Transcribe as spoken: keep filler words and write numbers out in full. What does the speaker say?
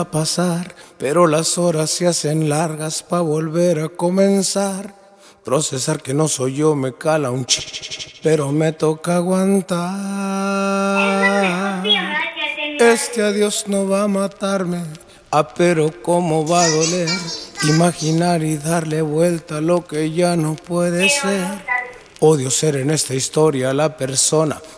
a pasar, pero las horas se hacen largas pa' volver a comenzar. Procesar que no soy yo me cala un ch, pero me toca aguantar. Este adiós no va a matarme, ah, pero cómo va a doler. Imaginar y darle vuelta a lo que ya no puede ser. Odio ser en esta historia la persona